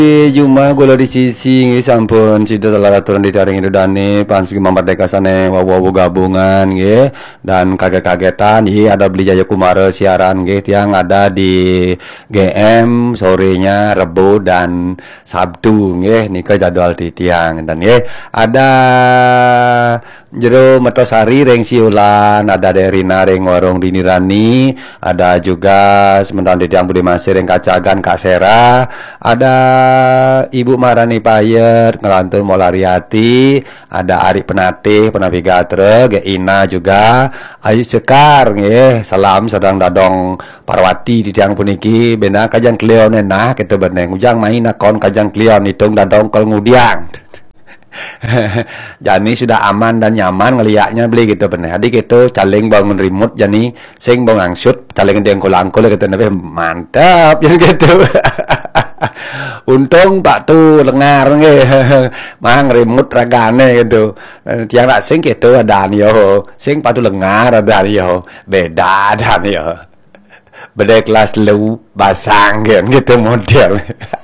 Juma gula di sisi sampun cida salah aturan ditaring itu dane pansigi merdeka sane wawu gabungan nggih dan kaget-kagetan ada beli Jaya Kumara siaran nggih yang ada di GM sorenya Rebo dan Sabtu nggih nika jadwal di tiang dan nggih ada jero Metosari reng siulan ada Derina reng warung Dinirani ada juga sementara di tiang Budi Masih reng Kacagan Kak Sera ada Ibu Marani Payet ngelantun Molariati ada Ari Penatih Penavigatre ge Ina juga Ayu Sekar nggih salam sedang dadong Parwati di tiang puniki bena kajang klion enah kita beneng ujang main akon kajang klion hitung dadong kol ngudiang Jani sudah aman dan nyaman ngeliaknya beli gitu bener. Adik itu caling bangun remote Jani sing bong angsut caling dia angkul gitu nabe mantap yang gitu. Untung Pak tuh lengar nggih. Mang remote ragane gitu. Tiang nak sing gitu ada yo. Sing Pak tuh lengar ada yo. Beda ada yo. Beda kelas lu basang gitu model.